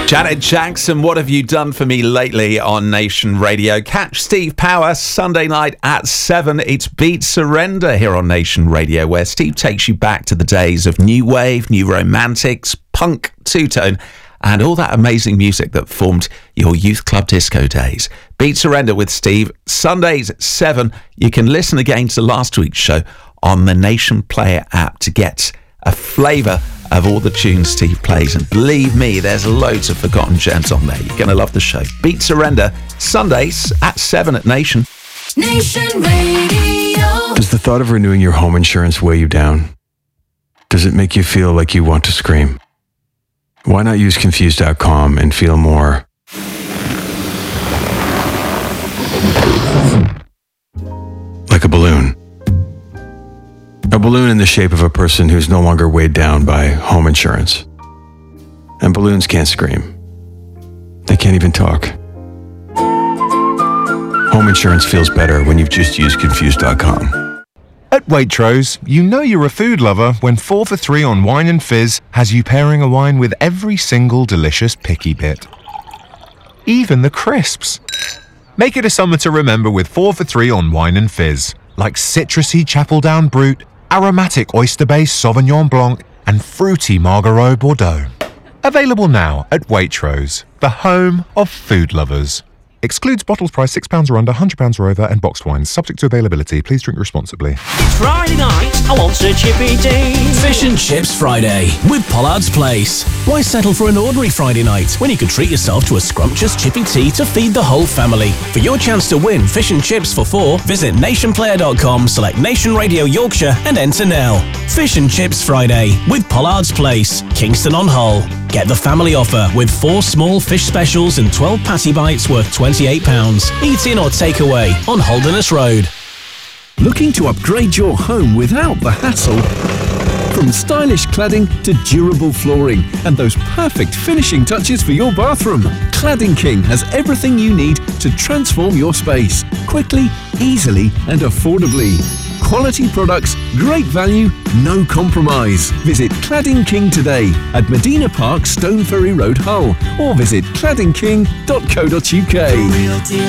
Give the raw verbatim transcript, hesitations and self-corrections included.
Janet Jackson, what have you done for me lately on Nation Radio? Catch Steve Power Sunday night at seven. It's Beat Surrender here on Nation Radio, where Steve takes you back to the days of new wave, new romantics, punk, two-tone, and all that amazing music that formed your youth club disco days. Beat Surrender with Steve, Sundays at seven. You can listen again to last week's show on the Nation Player app to get a flavour of all the tunes Steve plays. And believe me, there's loads of forgotten gems on there. You're going to love the show. Beat Surrender, Sundays at seven at Nation. Nation Radio. Does the thought of renewing your home insurance weigh you down? Does it make you feel like you want to scream? Why not use Confused dot com and feel more like a balloon? A balloon in the shape of a person who's no longer weighed down by home insurance. And balloons can't scream. They can't even talk. Home insurance feels better when you've just used Confused dot com. At Waitrose, you know you're a food lover when four for three on wine and fizz has you pairing a wine with every single delicious picky bit. Even the crisps. Make it a summer to remember with four for three on wine and fizz, like citrusy Chapel Down Brut, aromatic oyster-based Sauvignon Blanc, and fruity Margariot Bordeaux. Available now at Waitrose, the home of food lovers. Excludes bottles priced six pounds or under, one hundred pounds or over, and boxed wines. Subject to availability. Please drink responsibly. It's Friday night, I want a chippy tea. Fish and Chips Friday with Pollard's Place. Why settle for an ordinary Friday night when you could treat yourself to a scrumptious chippy tea to feed the whole family? For your chance to win fish and chips for four, visit nation player dot com, select Nation Radio Yorkshire and enter now. Fish and Chips Friday with Pollard's Place, Kingston on Hull. Get the family offer with four small fish specials and twelve patty bites worth twenty-eight pounds. Eat in or take away on Holderness Road. Looking to upgrade your home without the hassle? From stylish cladding to durable flooring and those perfect finishing touches for your bathroom, Cladding King has everything you need to transform your space quickly, easily and affordably. Quality products, great value, no compromise. Visit Cladding King today at Medina Park, Stone Ferry Road, Hull, or visit cladding king dot co dot uk.